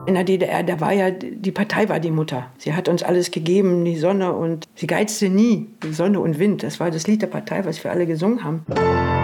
In der DDR, da war ja, die Partei war die Mutter. Sie hat uns alles gegeben, die Sonne, und sie geizte nie. Die Sonne und Wind, das war das Lied der Partei, was wir alle gesungen haben.